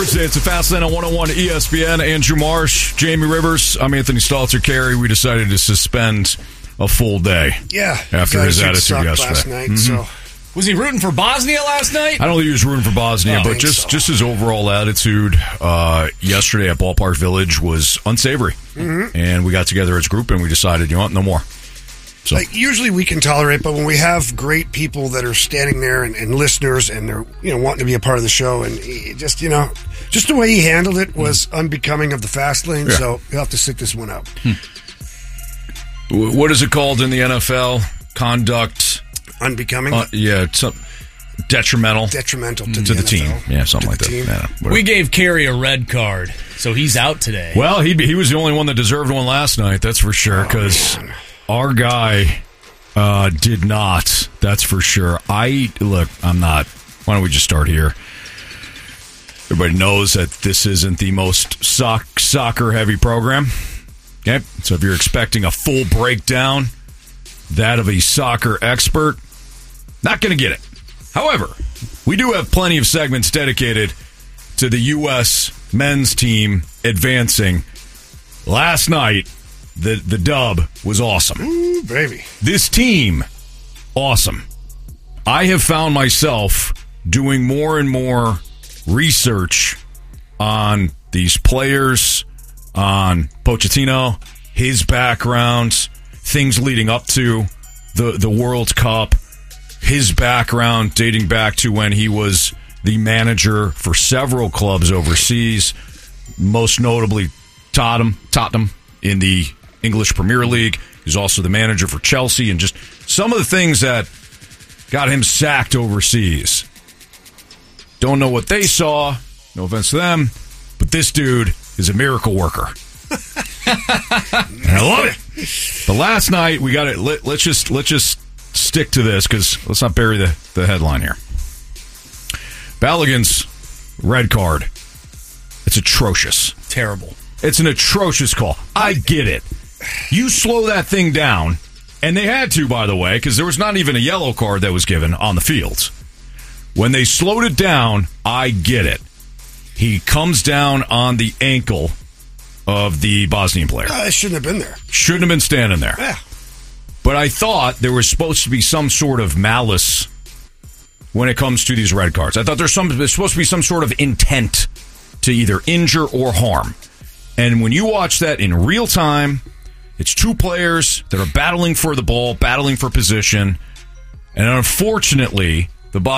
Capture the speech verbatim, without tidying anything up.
Thursday. It's a Fast Lane on one oh one E S P N. Andrew Marsh, Jamie Rivers. I'm Anthony Stalter. Carey, we decided to suspend a full day. Yeah. After his attitude yesterday. Last night, mm-hmm. so. Was he rooting for Bosnia last night? I don't think he was rooting for Bosnia, I but just, so. just his overall attitude uh, yesterday at Ballpark Village was unsavory. Mm-hmm. And we got together as a group and we decided, you know what, no more. So. Like, usually we can tolerate, but when we have great people that are standing there and, and listeners and they're, you know, wanting to be a part of the show, and he just, you know, just the way he handled it was mm. unbecoming of the Fast Lane, yeah. So you'll have to sit this one out. Hmm. What is it called in the N F L? Conduct. Unbecoming? Uh, yeah, it's uh, detrimental. Detrimental to, to the, the team. Yeah, something like that. Yeah, we gave Carey a red card, so he's out today. Well, he he was the only one that deserved one last night, that's for sure, because oh, our guy uh, did not, that's for sure. I, look, I'm not, why don't we just start here? Everybody knows that this isn't the most soc- soccer-heavy program. Okay, so if you're expecting a full breakdown, that of a soccer expert, not going to get it. However, we do have plenty of segments dedicated to the U S men's team advancing. Last night, the, the dub was awesome. Ooh, baby. This team, awesome. I have found myself doing more and more research on these players, on Pochettino, his background, things leading up to the, the World Cup, his background dating back to when he was the manager for several clubs overseas, most notably Tottenham, Tottenham in the English Premier League. He's also the manager for Chelsea, and just some of the things that got him sacked overseas. Don't know what they saw, no offense to them, but this dude is a miracle worker. And I love it. But last night we got it. Let, let's just let's just stick to this, because let's not bury the, the headline here. Balogun's red card. It's atrocious. Terrible. It's an atrocious call. I get it. You slow that thing down, and they had to, by the way, because there was not even a yellow card that was given on the field. When they slowed it down, I get it. He comes down on the ankle of the Bosnian player. Uh, it shouldn't have been there. Shouldn't have been standing there. Yeah. But I thought there was supposed to be some sort of malice when it comes to these red cards. I thought there's some there's supposed to be some sort of intent to either injure or harm. And when you watch that in real time, it's two players that are battling for the ball, battling for position, and unfortunately,